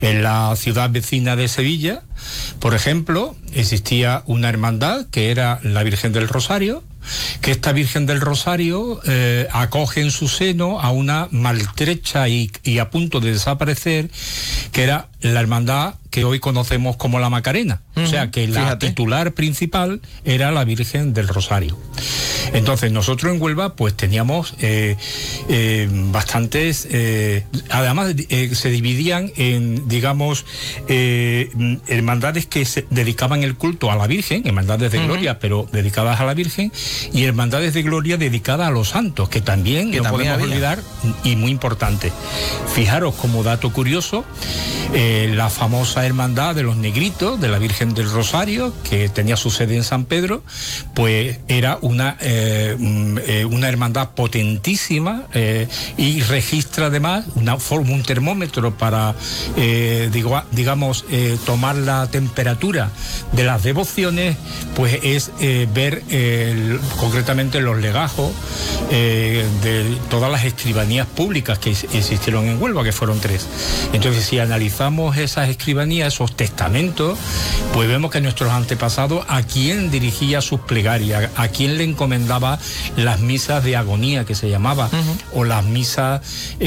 En la ciudad vecina de Sevilla, por ejemplo, existía una hermandad que era la Virgen del Rosario, que esta Virgen del Rosario acoge en su seno a una maltrecha y a punto de desaparecer, que era la hermandad que hoy conocemos como la Macarena. O sea, que la titular principal era la Virgen del Rosario. Entonces, nosotros en Huelva, pues teníamos bastantes... además, se dividían en, digamos, hermandades que se dedicaban el culto a la Virgen, hermandades de gloria, pero dedicadas a la Virgen, y hermandades de gloria dedicadas a los santos, que también no podemos olvidar, y muy importante. Fijaros, como dato curioso, la famosa hermandad de los Negritos, de la Virgen del Rosario, que tenía su sede en San Pedro, pues era una hermandad potentísima, y registra además un termómetro para, digamos, tomar la temperatura de las devociones, pues es ver concretamente los legajos de todas las escribanías públicas que existieron en Huelva, que fueron 3. Entonces, si analizamos esas escribanías, esos testamentos, pues vemos que nuestros antepasados, a quién dirigía sus plegarias, a quién le encomendaba las misas de agonía, que se llamaba, o las misas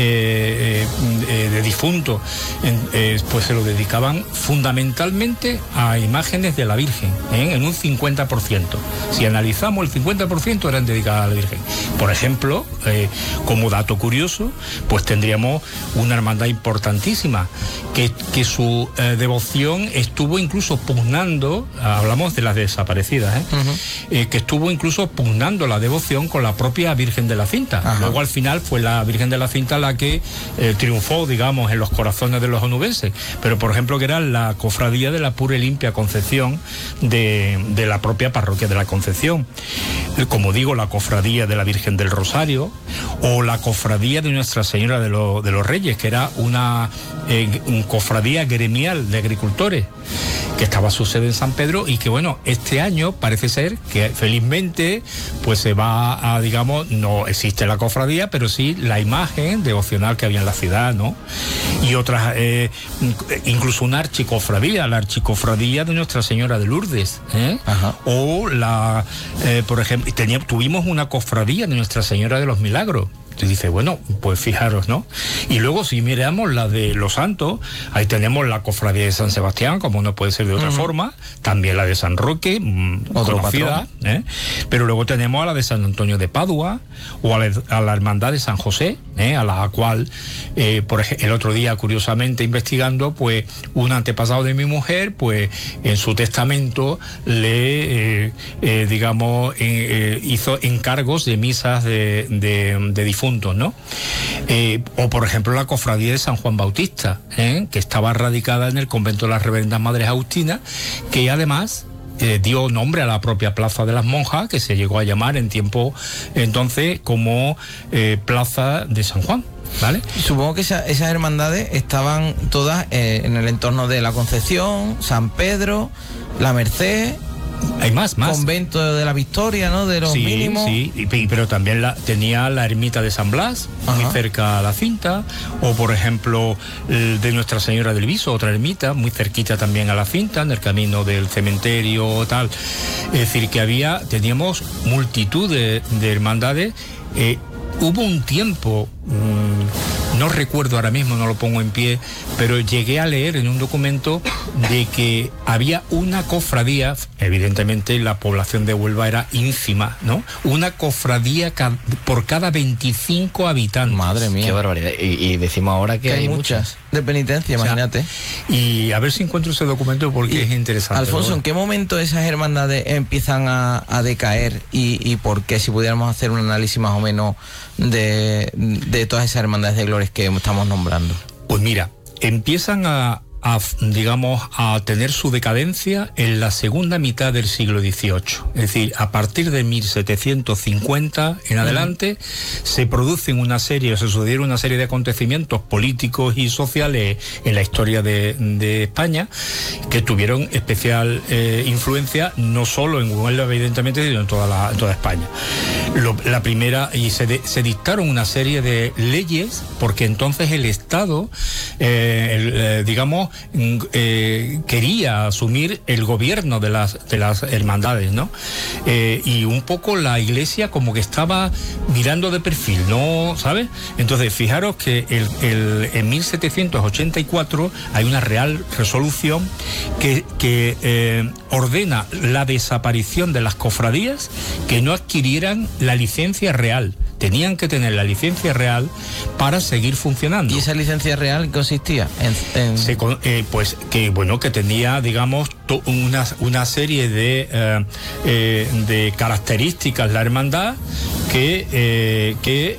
de difuntos, pues se lo dedicaban fundamentalmente a imágenes de la Virgen, en un 50%. Si analizamos, el 50% eran dedicadas a la Virgen. Por ejemplo, como dato curioso, pues tendríamos una hermandad importantísima, que su devoción estuvo incluso pugnando, hablamos de las desaparecidas, que estuvo incluso pugnando la devoción con la propia Virgen de la Cinta. Luego, al final, fue la Virgen de la Cinta la que triunfó, digamos, en los corazones de los onubenses. Pero, por ejemplo, que era la cofradía de la Pura y Limpia Concepción de la propia parroquia de la Concepción. Como digo, la cofradía de la Virgen del Rosario, o la cofradía de Nuestra Señora de los Reyes, que era una cofradía gremial de agricultores, que estaba su sede en San Pedro, y que, bueno, este año parece ser que felizmente pues se va a, digamos, no existe la cofradía, pero sí la imagen devocional que había en la ciudad, ¿no? Y otras, incluso una archicofradía, la archicofradía de Nuestra Señora de Lourdes, o la, por ejemplo, tuvimos una cofradía de Nuestra Señora de los Milagros. Tú dices, bueno, pues fijaros, ¿no? Y luego, si miramos la de los santos, ahí tenemos la cofradía de San Sebastián, como no puede ser de otra forma, también la de San Roque, otro conocida, pero luego tenemos a la de San Antonio de Padua, o a la hermandad de San José, a la cual, por ejemplo, el otro día, curiosamente, investigando, pues un antepasado de mi mujer, pues en su testamento le, digamos, hizo encargos de misas de difuntos, ¿no? O por ejemplo la cofradía de San Juan Bautista, que estaba radicada en el convento de las Reverendas Madres Agustinas, que además dio nombre a la propia Plaza de las Monjas, que se llegó a llamar en tiempo entonces como Plaza de San Juan. ¿Vale? Supongo que esas hermandades estaban todas en el entorno de la Concepción, San Pedro, la Merced. Hay más. Convento de la Victoria, ¿no? De los mínimos. Sí, pero también tenía la ermita de San Blas, muy cerca a la Cinta, o por ejemplo de Nuestra Señora del Viso, otra ermita, muy cerquita también a la Cinta, en el camino del cementerio, tal. Es decir, que teníamos multitud de hermandades. Hubo un tiempo, no recuerdo ahora mismo, no lo pongo en pie, pero llegué a leer en un documento de que había una cofradía, evidentemente la población de Huelva era ínfima, ¿no? Una cofradía por cada 25 habitantes. Madre mía. Qué barbaridad. Y decimos ahora que hay muchas. De penitencia, imagínate. Y a ver si encuentro ese documento porque es interesante. Alfonso, ¿en qué momento esas hermandades empiezan a decaer y por qué? Si pudiéramos hacer un análisis más o menos de todas esas hermandades de gloria que estamos nombrando. Pues mira, empiezan a digamos, a tener su decadencia en la segunda mitad del siglo XVIII. Es decir, a partir de 1750 en adelante se sucedieron una serie de acontecimientos políticos y sociales en la historia de España que tuvieron especial influencia no solo en Huelva, evidentemente, sino en toda España. La primera, y se dictaron una serie de leyes porque entonces el Estado, digamos, quería asumir el gobierno de las hermandades, ¿no? Y un poco la Iglesia como que estaba mirando de perfil, ¿no? ¿Sabes? Entonces, fijaros que en 1784 hay una real resolución que ordena la desaparición de las cofradías que no adquirieran la licencia real. Tenían que tener la licencia real para seguir funcionando. ¿Y esa licencia real consistía pues que tenía, digamos, una serie de características la hermandad que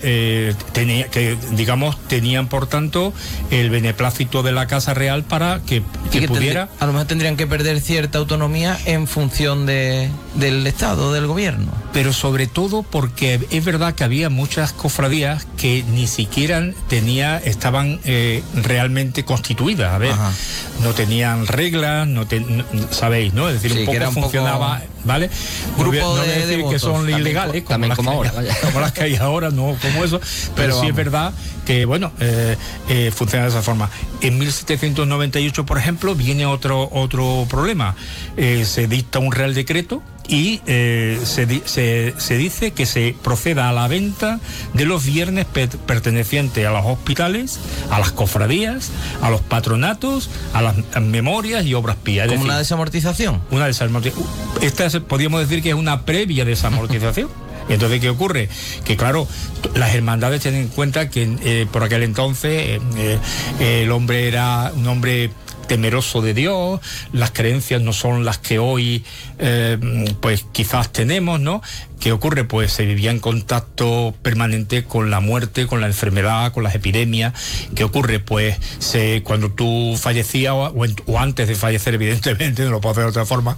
tenían, por tanto, el beneplácito de la Casa Real para que pudiera... A lo mejor tendrían que perder cierta autonomía en función del Estado, del gobierno. Pero sobre todo porque es verdad que había muchas cofradías que ni siquiera estaban realmente constituidas. A ver, no tenían reglas, ¿sabéis? ¿No? Es decir, un poco funcionaba, ¿vale? Grupo no voy a decir devotos, que son ilegales, como ahora, como las que hay ahora, no como eso, pero sí es verdad que, bueno, funciona de esa forma. En 1798, por ejemplo, viene otro problema. Se dicta un Real Decreto y se dice que se proceda a la venta de los bienes pertenecientes a los hospitales, a las cofradías, a los patronatos, a las memorias y obras pías. ¿Como una desamortización? Una desamortización. Esta podríamos decir que es una previa desamortización. Entonces, ¿qué ocurre? Que claro, las hermandades tienen en cuenta que por aquel entonces el hombre era un hombre temeroso de Dios, las creencias no son las que hoy pues quizás tenemos, ¿no? ¿Qué ocurre? Pues se vivía en contacto permanente con la muerte, con la enfermedad, con las epidemias. ¿Qué ocurre? Pues cuando tú fallecías o antes de fallecer, evidentemente, no lo puedo hacer de otra forma,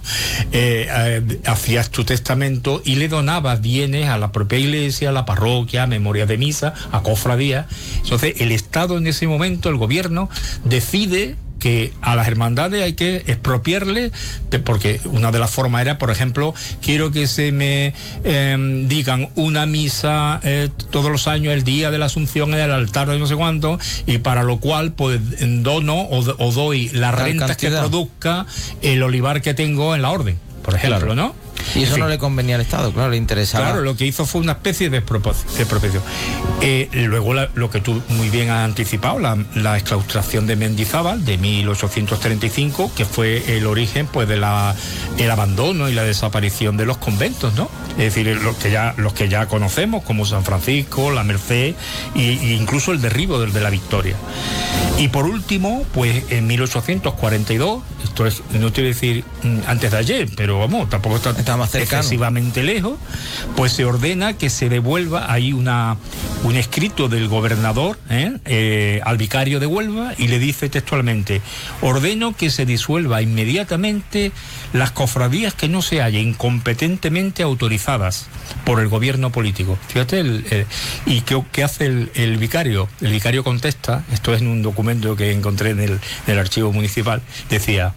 hacías tu testamento y le donabas bienes a la propia iglesia, a la parroquia, a memorias de misa, a cofradías. Entonces, el Estado en ese momento, el gobierno, decide que a las hermandades hay que expropiarle, porque una de las formas era, por ejemplo, quiero que se me digan una misa todos los años, el día de la Asunción en el altar de no sé cuánto, y para lo cual pues dono o doy las rentas que produzca el olivar que tengo en la orden, por ejemplo, claro. ¿No? Y eso no le convenía al Estado, claro, le interesaba. Claro, lo que hizo fue una especie de expropiación. Luego lo que tú muy bien has anticipado, la exclaustración de Mendizábal de 1835, que fue el origen pues el abandono y la desaparición de los conventos, ¿no? Es decir, los que ya conocemos, como San Francisco, la Merced e incluso el derribo de la Victoria. Y por último, pues en 1842, esto es, no te voy a decir antes de ayer, pero vamos, tampoco está más cercano, excesivamente lejos, pues se ordena que se devuelva ahí un escrito del gobernador al vicario de Huelva, y le dice textualmente: ordeno que se disuelva inmediatamente las cofradías que no se hallen incompetentemente autorizadas por el gobierno político. Fíjate, ¿y qué hace el vicario? El vicario contesta, esto es en un documento que encontré en el archivo municipal, dice,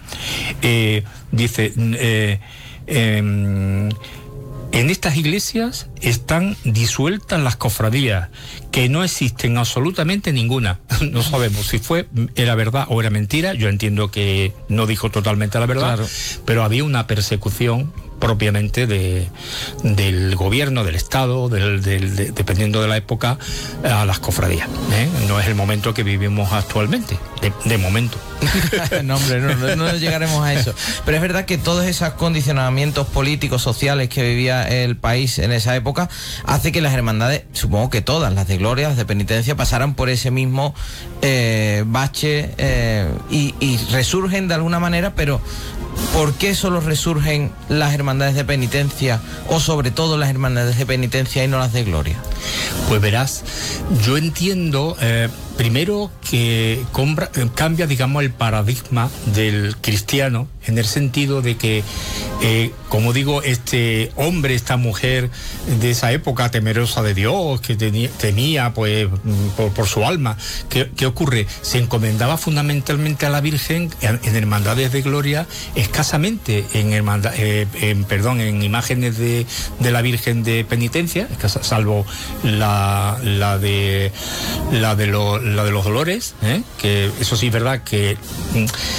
en estas iglesias están disueltas las cofradías, que no existen absolutamente ninguna. No sabemos si era verdad o era mentira. Yo entiendo que no dijo totalmente la verdad, claro, pero había una persecución propiamente del gobierno, del Estado, dependiendo de la época, a las cofradías. No es el momento que vivimos actualmente, de momento. No, hombre, no llegaremos a eso. Pero es verdad que todos esos condicionamientos políticos, sociales que vivía el país en esa época, hace que las hermandades, supongo que todas, las de gloria, las de penitencia, pasaran por ese mismo bache y resurgen de alguna manera, pero ¿por qué solo resurgen las hermandades de penitencia, o sobre todo las hermandades de penitencia, y no las de gloria? Pues verás, yo entiendo, primero que cambia, digamos, el paradigma del cristiano, en el sentido de que, como digo, este hombre, esta mujer de esa época temerosa de Dios, que temía pues por su alma, ¿qué ocurre? Se encomendaba fundamentalmente a la Virgen en hermandades de gloria, escasamente en imágenes de la Virgen de Penitencia, salvo la de los Dolores, que eso sí es verdad que